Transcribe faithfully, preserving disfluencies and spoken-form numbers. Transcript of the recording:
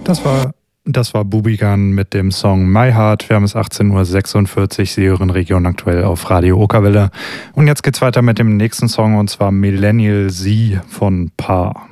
Das war, das war Bubigan mit dem Song My Heart. Wir haben es achtzehn Uhr sechsundvierzig, Sie hören Region aktuell auf Radio Okerwelle. Und jetzt geht's weiter mit dem nächsten Song, und zwar Millennial Z von Paar.